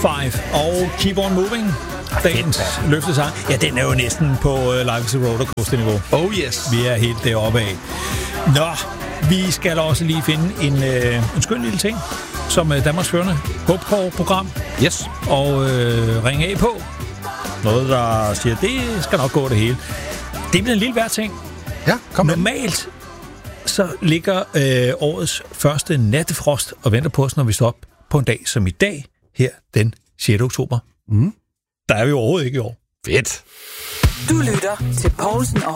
og Keep On Moving. Dagens løftesang. Ja, den er jo næsten på Life is a Rollercoaster-niveau. Oh yes. Vi er helt deroppe af. Nå, vi skal også lige finde en skøn lille ting, som Danmarks førende Hopcore-program. Yes. Og ringe af på. Noget, der siger, det skal nok gå det hele. Det bliver en lille værd ting. Ja, kom med. Normalt så ligger årets første nattefrost og venter på os, når vi står op på en dag som i dag, her den 6. oktober. Der er vi overhovedet ikke i år. Fedt. Du lytter til Poulsen og